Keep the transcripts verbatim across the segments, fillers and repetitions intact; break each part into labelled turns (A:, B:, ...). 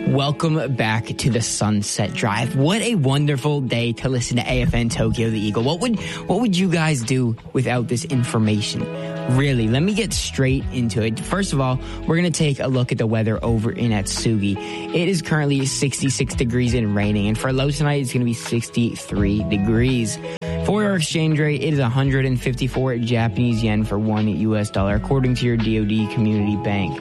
A: Welcome back to the Sunset Drive. What a wonderful day to listen to A F N Tokyo the Eagle. What would what would you guys do without this information? Really, let me get straight into it. First of all, we're going to take a look at the weather over in Atsugi. It is currently sixty-six degrees and raining, and for a low tonight, it's going to be sixty-three degrees. For your exchange rate, it is one hundred fifty-four Japanese yen for one U S dollar, according to your D O D Community Bank.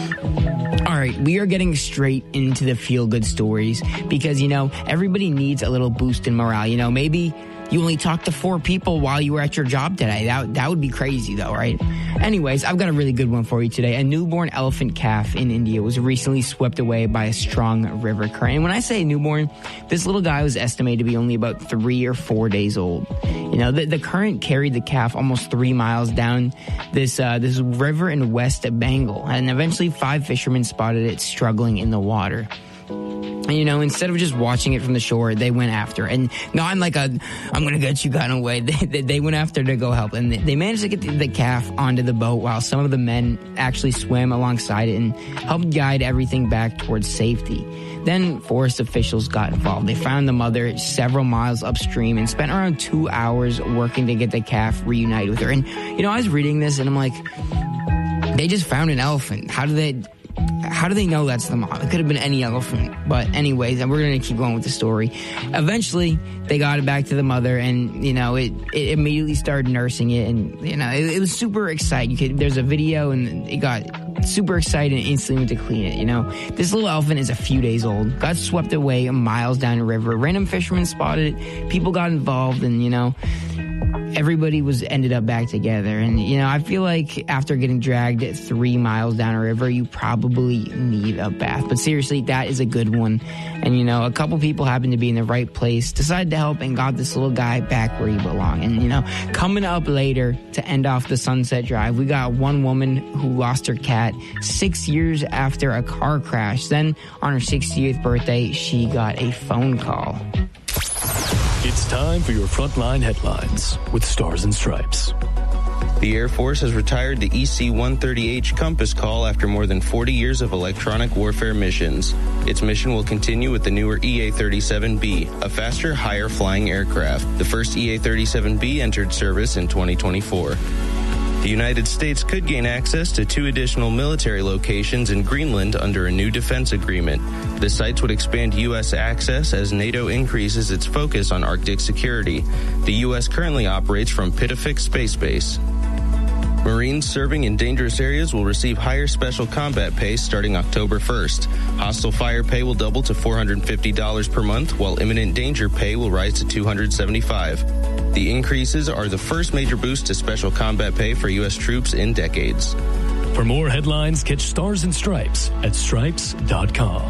A: All right, we are getting straight into the feel-good stories because, you know, everybody needs a little boost in morale. You know, maybe you only talked to four people while you were at your job today. That, that would be crazy, though, right? Anyways, I've got a really good one for you today. A newborn elephant calf in India was recently swept away by a strong river current. And when I say newborn, this little guy was estimated to be only about three or four days old. You know, the, the current carried the calf almost three miles down this uh, this river in West Bengal. And eventually five fishermen spotted it struggling in the water. And, you know, instead of just watching it from the shore, they went after. And not in like a, I'm going to get you kind of way. They, they went after to go help. And they managed to get the, the calf onto the boat while some of the men actually swam alongside it and helped guide everything back towards safety. Then forest officials got involved. They found the mother several miles upstream and spent around two hours working to get the calf reunited with her. And, you know, I was reading this and I'm like, they just found an elephant. How do they... How do they know that's the mom? It could have been any elephant. But anyways, and we're going to keep going with the story. Eventually, they got it back to the mother, and, you know, it, it immediately started nursing it. And, you know, it, it was super exciting. You could, there's a video, and it got super excited and instantly went to clean it, you know. This little elephant is a few days old. Got swept away miles down the river. Random fishermen spotted it. People got involved, and, you know, everybody was ended up back together. And, you know, I feel like after getting dragged three miles down a river, you probably need a bath. But seriously, that is a good one. And, you know, a couple people happened to be in the right place, decided to help, and got this little guy back where he belonged. And, you know, coming up later to end off the Sunset Drive, we got one woman who lost her cat six years after a car crash. Then, on her sixtieth birthday, she got a phone call.
B: It's time for your Frontline Headlines with Stars and Stripes.
C: The Air Force has retired the E C one thirty H Compass Call after more than forty years of electronic warfare missions. Its mission will continue with the newer E A thirty-seven B, a faster, higher-flying aircraft. The first E A thirty-seven B entered service in twenty twenty-four. The United States could gain access to two additional military locations in Greenland under a new defense agreement. The sites would expand U S access as NATO increases its focus on Arctic security. The U S currently operates from Pitafik Space Base. Marines serving in dangerous areas will receive higher special combat pay starting October first. Hostile fire pay will double to four hundred fifty dollars per month, while imminent danger pay will rise to two hundred seventy-five dollars. The increases are the first major boost to special combat pay for U S troops in decades.
B: For more headlines, catch Stars and Stripes at stripes dot com.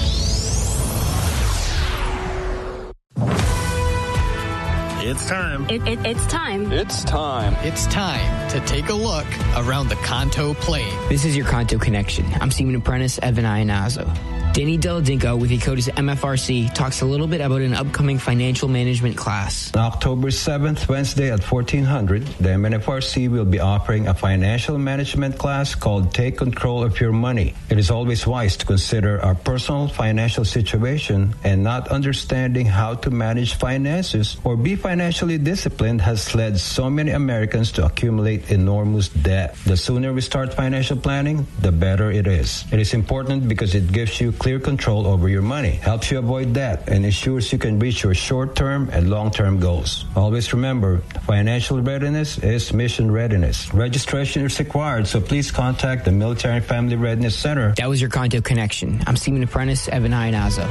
D: It's time.
E: It, it, it's time.
D: It's time.
F: It's time to take a look around the Kanto Plain.
A: This is your Kanto Connection. I'm Seaman Apprentice Evan Ionazo. Danny Deladinko with Ecoda's M F R C talks a little bit about an upcoming financial management class.
G: On October seventh, Wednesday at fourteen hundred, the M F R C will be offering a financial management class called Take Control of Your Money. It is always wise to consider our personal financial situation, and not understanding how to manage finances or be financially disciplined has led so many Americans to accumulate enormous debt. The sooner we start financial planning, the better it is. It is important because it gives you clear control over your money, helps you avoid debt, and ensures you can reach your short-term and long-term goals. Always remember, financial readiness is mission readiness. Registration is required, so please contact the Military and Family Readiness Center.
A: That was your Kanto Connection. I'm Seaman Apprentice Evan Ionazo.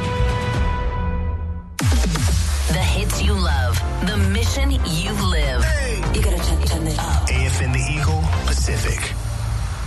H: The hits you love, the mission you live.
I: Hey. You gotta turn, turn it up.
D: A F N the Eagle Pacific.